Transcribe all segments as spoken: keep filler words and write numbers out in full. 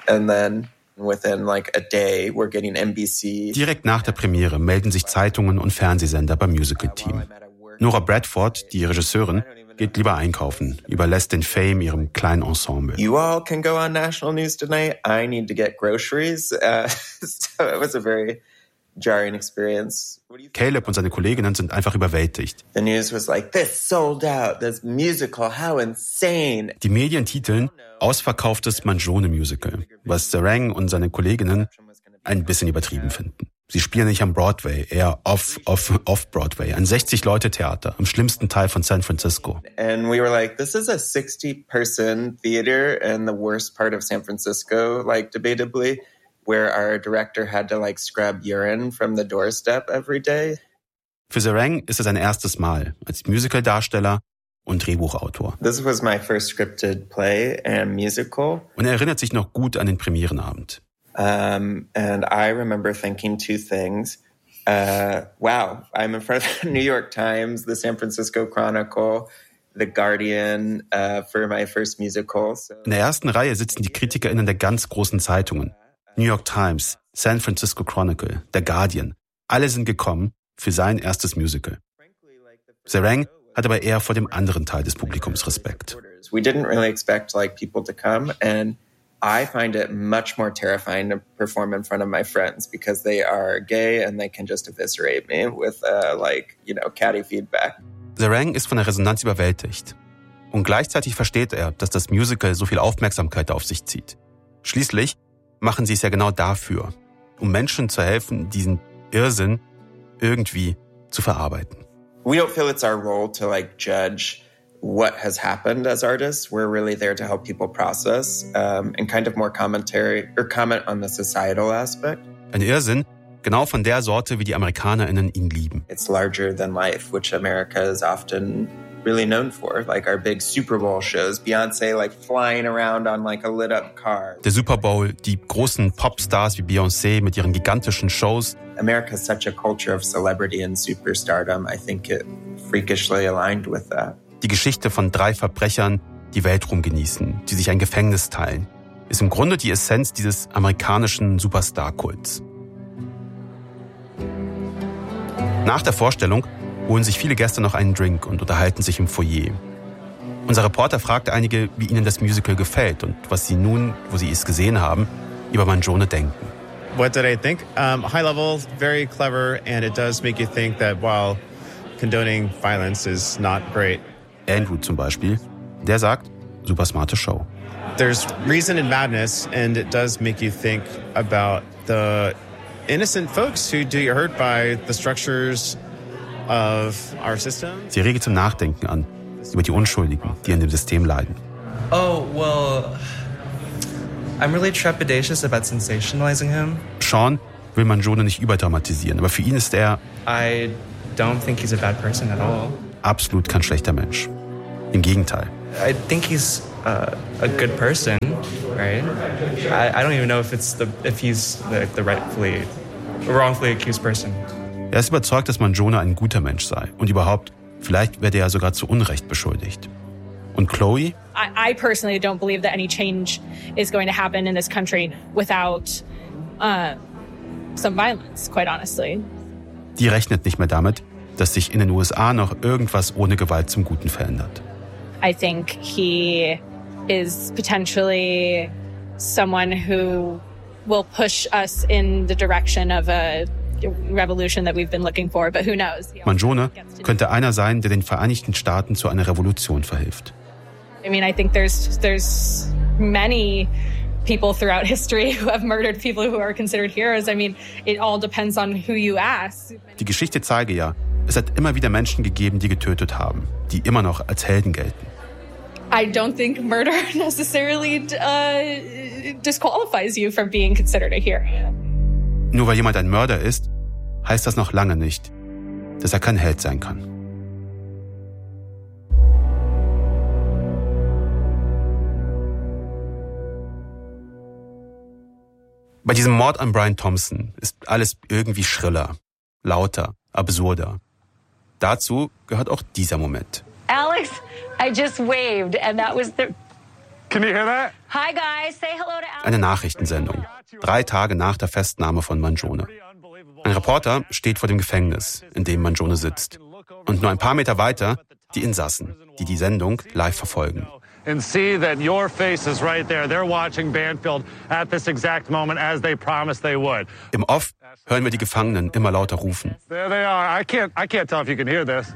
And then within like a day, we're getting N B C. Direkt nach der Premiere melden sich Zeitungen und Fernsehsender beim Musical-Team. Nora Bradford, die Regisseurin, geht lieber einkaufen, überlässt den Fame ihrem kleinen Ensemble. You all can go on national news tonight. I need to get groceries. Uh, so it was a very jarring experience. Caleb und seine Kolleginnen sind einfach überwältigt. The news was like, this sold out, this musical, how insane. Die Medien titeln ausverkauftes Mangione-Musical, was Zarang und seine Kolleginnen ein bisschen übertrieben finden. Sie spielen nicht am Broadway, eher off, off, off Broadway, ein sechzig-Leute-Theater im schlimmsten Teil von San Francisco. And we were like, this is a sixty-person theater in the worst part of San Francisco, like debatably, where our director had to like scrub urine from the doorstep every day. Für Zarang ist es ein erstes Mal als Musical-Darsteller und Drehbuchautor. This was my first scripted play and musical. Und er erinnert sich noch gut an den Premierenabend. Um, and I remember thinking two things. Uh, wow, I'm in front of the New York Times, the San Francisco Chronicle, The Guardian uh, for my first musical. So. In der ersten Reihe sitzen die KritikerInnen der ganz großen Zeitungen. New York Times, San Francisco Chronicle, The Guardian. Alle sind gekommen für sein erstes Musical. Zarang hat aber eher vor dem anderen Teil des Publikums Respekt. We didn't really expect like people to come, and I find it much more terrifying to perform in front of my friends because they are gay and they can just eviscerate me with uh, like, you know, catty feedback. Zarang ist von der Resonanz überwältigt. Und gleichzeitig versteht er, dass das Musical so viel Aufmerksamkeit auf sich zieht. Schließlich machen sie es ja genau dafür, um Menschen zu helfen, diesen Irrsinn irgendwie zu verarbeiten. We don't feel it's our role to like judge what has happened as artists. We're really there to help people process um, and kind of more commentary or comment on the societal aspect. Ein Irrsinn, genau von der Sorte, wie die AmerikanerInnen ihn lieben. It's larger than life, which America is often really known for, like our big Super Bowl shows, Beyoncé like flying around on like a lit up car. Der Super Bowl, die großen Popstars wie Beyoncé mit ihren gigantischen Shows. America is such a culture of celebrity and superstardom. I think it freakishly aligned with that. Die Geschichte von drei Verbrechern, die Weltruhm genießen, die sich ein Gefängnis teilen, ist im Grunde die Essenz dieses amerikanischen Superstar-Kults. Nach der Vorstellung holen sich viele Gäste noch einen Drink und unterhalten sich im Foyer. Unser Reporter fragt einige, wie ihnen das Musical gefällt und was sie nun, wo sie es gesehen haben, über Mangione denken. What did I think? Um, high level, very clever, and it does make you think that while condoning violence is not great. Andrew zum Beispiel, der sagt, super smarte Show. There's reason in madness, and it does make you think about the innocent folks who do get hurt by the structures of our system. Sie regt zum Nachdenken an, über die Unschuldigen, die an dem System leiden. Oh, well, I'm really trepidatious about sensationalizing him. Sean will Mangione nicht überdramatisieren, aber für ihn ist er I don't think he's a bad person at all. Absolut kein schlechter Mensch. Im Gegenteil. I think he's uh, a good person, right? I, I don't even know if it's the if he's the, the rightfully, wrongfully accused person. Er ist überzeugt, dass Mangione ein guter Mensch sei und überhaupt, vielleicht werde er sogar zu Unrecht beschuldigt. Und Chloe? I, I personally don't believe that any change is going to happen in this country without uh, some violence, quite honestly. Die rechnet nicht mehr damit, dass sich in den U S A noch irgendwas ohne Gewalt zum Guten verändert. I think he is potentially someone who will push us in the direction of a revolution that we've been looking for, but who knows? Mangione könnte einer sein, der den Vereinigten Staaten zu einer Revolution verhilft. I mean, I think there's there's many people throughout history who have murdered people who are considered heroes. I mean, it all depends on who you ask. Die Geschichte zeige ja, es hat immer wieder Menschen gegeben, die getötet haben, die immer noch als Helden gelten. I don't think murder necessarily uh, disqualifies you from being considered a hero. Nur weil jemand ein Mörder ist, heißt das noch lange nicht, dass er kein Held sein kann. Bei diesem Mord an Brian Thompson ist alles irgendwie schriller, lauter, absurder. Dazu gehört auch dieser Moment. Alex, I just waved and that was the Can you hear that? Hi guys, say hello to Al. Eine Nachrichtensendung. Drei Tage nach der Festnahme von Mangione. Ein Reporter steht vor dem Gefängnis, in dem Mangione sitzt. Und nur ein paar Meter weiter die Insassen, die die Sendung live verfolgen. And see that your face is right there. They're watching Banfield at this exact moment as they promised they would. Im Off hören wir die Gefangenen immer lauter rufen. There they are. I can't I can't tell if you can hear this.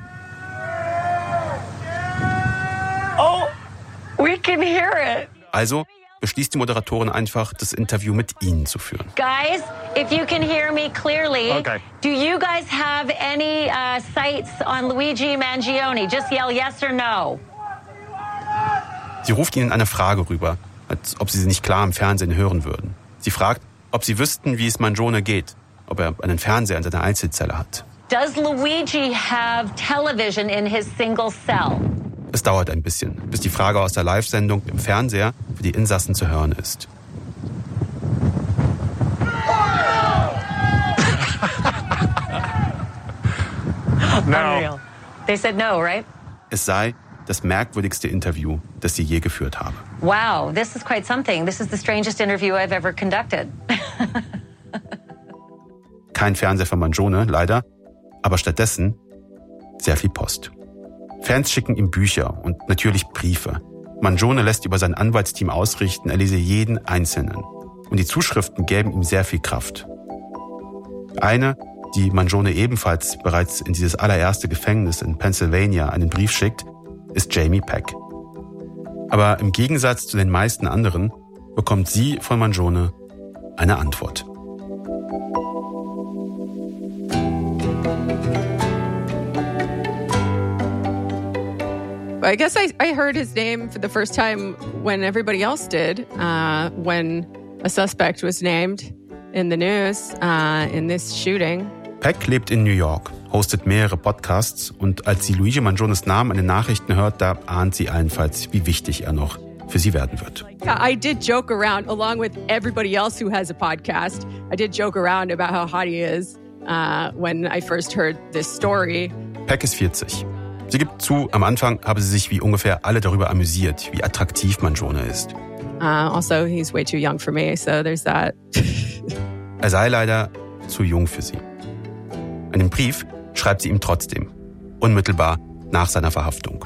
Oh, we can hear it. Also beschließt die Moderatorin einfach, das Interview mit ihnen zu führen. Guys, if you can hear me clearly, Okay. do you guys have any uh, sights on Luigi Mangione? Just yell yes or no. Sie ruft ihnen eine Frage rüber, als ob sie sie nicht klar im Fernsehen hören würden. Sie fragt, ob sie wüssten, wie es Mangione geht, ob er einen Fernseher in seiner Einzelzelle hat. Does Luigi have television in his single cell? Es dauert ein bisschen, bis die Frage aus der Live-Sendung im Fernseher für die Insassen zu hören ist. Unreal. They said no, right? Es sei das merkwürdigste Interview, das sie je geführt habe. Wow, this is quite something. This is the strangest interview I've ever conducted. Kein Fernseher für Mangione, leider, aber stattdessen sehr viel Post. Fans schicken ihm Bücher und natürlich Briefe. Mangione lässt über sein Anwaltsteam ausrichten, er lese jeden einzelnen. Und die Zuschriften gäben ihm sehr viel Kraft. Eine, die Mangione ebenfalls bereits in dieses allererste Gefängnis in Pennsylvania einen Brief schickt, ist Jamie Peck. Aber im Gegensatz zu den meisten anderen bekommt sie von Mangione eine Antwort. I guess I, I heard his name for the first time when everybody else did, uh, when a suspect was named in the news uh, in this shooting. Peck lebt in New York, hostet mehrere Podcasts und als sie Luigi Mangiones Namen in den Nachrichten hört, da ahnt sie allenfalls, wie wichtig er noch für sie werden wird. I did joke around, along with everybody else who has a podcast, I did joke around about how hot he is uh, when I first heard this story. Peck ist vierzig. Sie gibt zu, am Anfang habe sie sich wie ungefähr alle darüber amüsiert, wie attraktiv Mangione ist. Uh, also, he's way too young for me, so there's that. Er sei leider zu jung für sie. Einen Brief schreibt sie ihm trotzdem, unmittelbar nach seiner Verhaftung.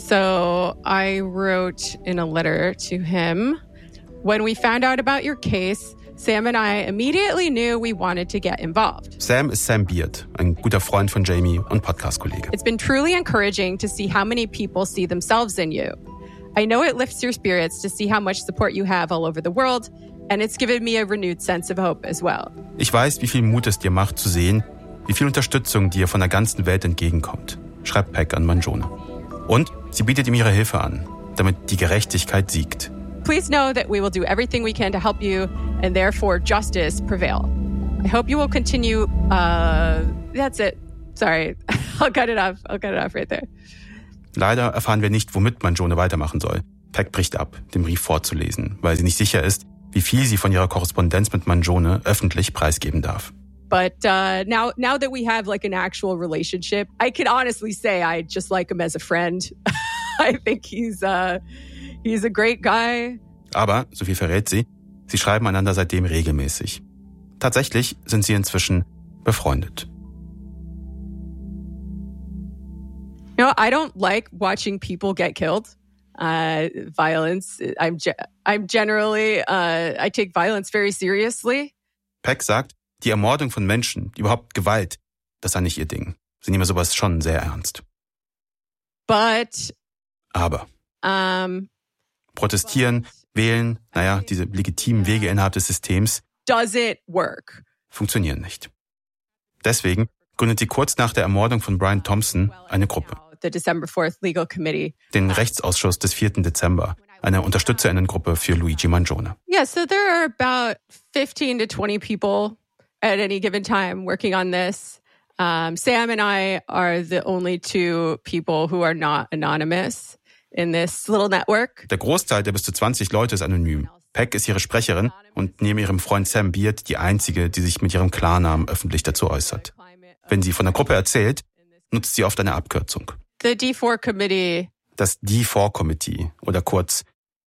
So I wrote in a letter to him, when we found out about your case, Sam and I immediately knew we wanted to get involved. Sam ist Sam Beard, ein guter Freund von Jamie und Podcast-Kollege. It's been truly encouraging to see how many people see themselves in you. I know it lifts your spirits to see how much support you have all over the world, and it's given me a renewed sense of hope as well. Ich weiß, wie viel Mut es dir macht zu sehen, wie viel Unterstützung dir von der ganzen Welt entgegenkommt, schreibt Peck an Mangione. Und sie bietet ihm ihre Hilfe an, damit die Gerechtigkeit siegt. Please know that we will do everything we can to help you, and therefore justice prevail. I hope you will continue. Uh, that's it. Sorry, I'll cut it off. I'll cut it off right there. Leider erfahren wir nicht, womit Mangione weitermachen soll. Peck bricht ab, den Brief vorzulesen, weil sie nicht sicher ist, wie viel sie von ihrer Korrespondenz mit Mangione öffentlich preisgeben darf. But uh, now, now that we have like an actual relationship, I can honestly say I just like him as a friend. I think he's uh, he's a great guy. Aber, so viel verrät sie, sie schreiben einander seitdem regelmäßig. Tatsächlich sind sie inzwischen befreundet. No, I don't like watching people get killed. Uh, violence. I'm ge- I'm generally uh, I take violence very seriously. Peck sagt, die Ermordung von Menschen, überhaupt Gewalt, das sei nicht ihr Ding. Sie nehmen sowas schon sehr ernst. But Aber um, protestieren, wählen, naja, diese legitimen Wege innerhalb des Systems does it work? funktionieren nicht. Deswegen gründet sie kurz nach der Ermordung von Brian Thompson eine Gruppe. The December fourth Legal Committee. Den Rechtsausschuss des vierten Dezember, eine Unterstützerinnengruppe für Luigi Mangione. Yeah, so there are about fifteen to twenty people at any given time working on this. Um, Sam and I are the only two people who are not anonymous in this little network. Der Großteil der bis zu zwanzig Leute ist anonym. Peck ist ihre Sprecherin und neben ihrem Freund Sam Beard die einzige, die sich mit ihrem Klarnamen öffentlich dazu äußert. Wenn sie von der Gruppe erzählt, nutzt sie oft eine Abkürzung. The D four Committee. Das D four Committee oder kurz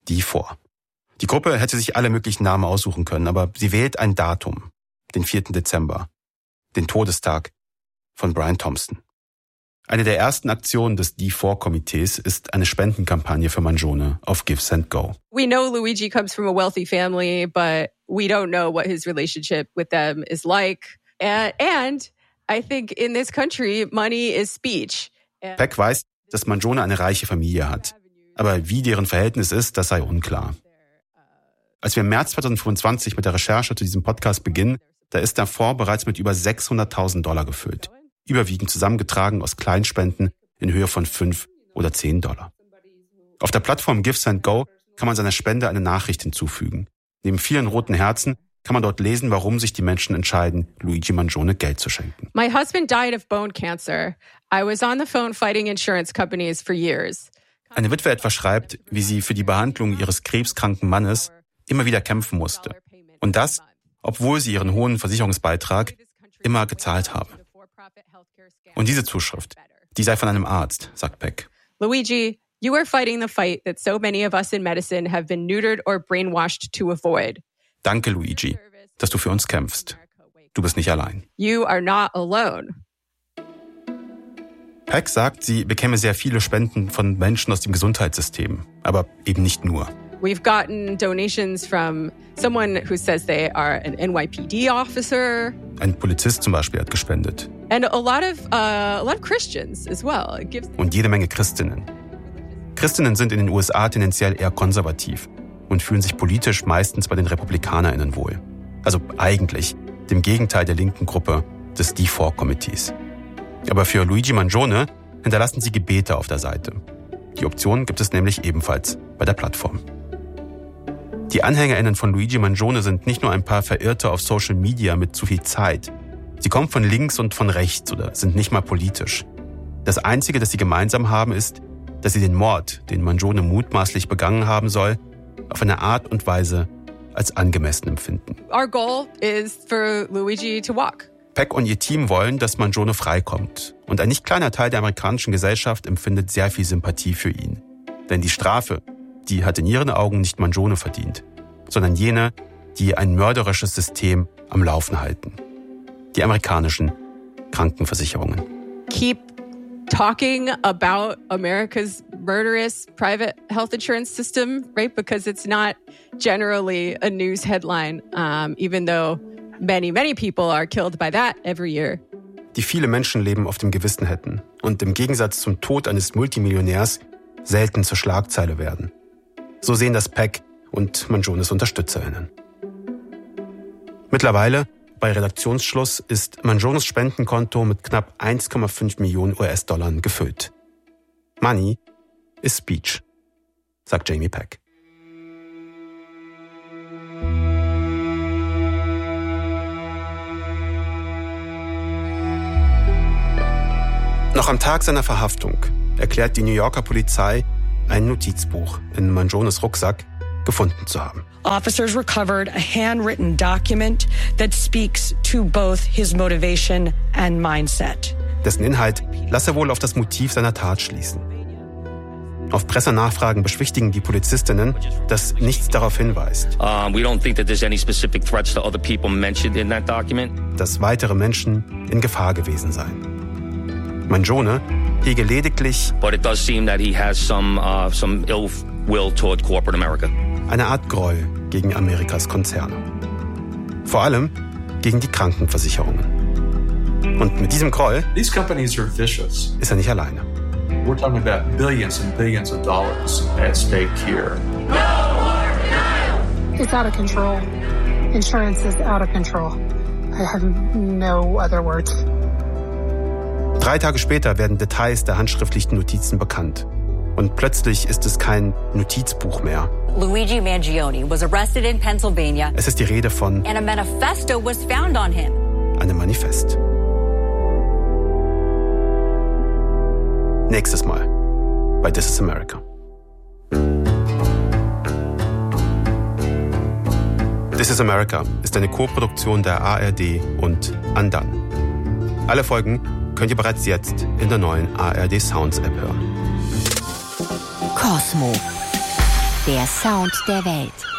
D vier. Die Gruppe hätte sich alle möglichen Namen aussuchen können, aber sie wählt ein Datum, den vierten Dezember, den Todestag von Brian Thompson. Eine der ersten Aktionen des D vier Komitees ist eine Spendenkampagne für Mangione auf Give and Go. We know Luigi comes from a wealthy family, but we don't know what his relationship with them is like. And, and I think in this country, money is speech. Peck weiß, dass Mangione eine reiche Familie hat. Aber wie deren Verhältnis ist, das sei unklar. Als wir im März zweitausendfünfundzwanzig mit der Recherche zu diesem Podcast beginnen, da ist der Fonds bereits mit über sechshunderttausend Dollar gefüllt. Überwiegend zusammengetragen aus Kleinspenden in Höhe von fünf oder zehn Dollar. Auf der Plattform Give and Go kann man seiner Spende eine Nachricht hinzufügen. Neben vielen roten Herzen kann man dort lesen, warum sich die Menschen entscheiden, Luigi Mangione Geld zu schenken. My husband died of bone cancer. I was on the phone fighting insurance companies for years. Eine Witwe etwa schreibt, wie sie für die Behandlung ihres krebskranken Mannes immer wieder kämpfen musste. Und das, obwohl sie ihren hohen Versicherungsbeitrag immer gezahlt habe. Und diese Zuschrift, die sei von einem Arzt, sagt Peck. Luigi, you are fighting the fight that so many of us in medicine have been neutered or brainwashed to avoid. Danke, Luigi, dass du für uns kämpfst. Du bist nicht allein. You are not alone. Peck sagt, sie bekäme sehr viele Spenden von Menschen aus dem Gesundheitssystem, aber eben nicht nur. We've gotten donations from someone who says they are an N Y P D officer. Ein Polizist zum Beispiel hat gespendet. And a lot of, uh, a lot of Christians as well. It gives Und jede Menge Christinnen. Christinnen sind in den U S A tendenziell eher konservativ und fühlen sich politisch meistens bei den RepublikanerInnen wohl. Also eigentlich dem Gegenteil der linken Gruppe des D vier Komitees. Aber für Luigi Mangione hinterlassen sie Gebete auf der Seite. Die Option gibt es nämlich ebenfalls bei der Plattform. Die AnhängerInnen von Luigi Mangione sind nicht nur ein paar Verirrte auf Social Media mit zu viel Zeit. Sie kommen von links und von rechts oder sind nicht mal politisch. Das Einzige, das sie gemeinsam haben, ist, dass sie den Mord, den Mangione mutmaßlich begangen haben soll, auf eine Art und Weise als angemessen empfinden. Our goal is for Luigi to walk. Peck und ihr Team wollen, dass Mangione freikommt. Und ein nicht kleiner Teil der amerikanischen Gesellschaft empfindet sehr viel Sympathie für ihn. Denn die Strafe, die hat in ihren Augen nicht Mangione verdient, sondern jene, die ein mörderisches System am Laufen halten. Die amerikanischen Krankenversicherungen. Keep talking about America's murderous private health insurance system, right? Because it's not generally a news headline, um, even though many, many people are killed by that every year. Die viele Menschenleben auf dem Gewissen hätten und im Gegensatz zum Tod eines Multimillionärs selten zur Schlagzeile werden. So sehen das Peck und Mangiones UnterstützerInnen. Mittlerweile, bei Redaktionsschluss, ist Mangiones Spendenkonto mit knapp eins Komma fünf Millionen U S-Dollar gefüllt. Money is speech, sagt Jamie Peck. Noch am Tag seiner Verhaftung erklärt die New Yorker Polizei, ein Notizbuch in Mangiones Rucksack gefunden zu haben. Officers recovered a handwritten document that speaks to both his motivation and mindset. Dessen Inhalt lasse wohl auf das Motiv seiner Tat schließen. Auf Pressernachfragen beschwichtigen die Polizistinnen, dass nichts darauf hinweist, uh, we don't think that there's any specific threats to other people mentioned in that document. dass weitere Menschen in Gefahr gewesen seien. Mangione hege lediglich But it does seem that he has some uh, some ill will toward corporate America. eine Art Groll gegen Amerikas Konzerne. Vor allem gegen die Krankenversicherungen. Und mit diesem Groll These companies are vicious. ist er nicht alleine. We're talking about billions and billions of dollars at stake here. It's out of control. Insurance is out of control. I have no other words. Drei Tage später werden Details der handschriftlichen Notizen bekannt. Und plötzlich ist es kein Notizbuch mehr. Luigi Mangione was arrested in Pennsylvania. Es ist die Rede von And a manifesto was found on him. einem Manifest. Nächstes Mal bei This is America. This is America ist eine Co-Produktion der A R D und Andan. Alle Folgen könnt ihr bereits jetzt in der neuen A R D Sounds App hören. Cosmo. Der Sound der Welt.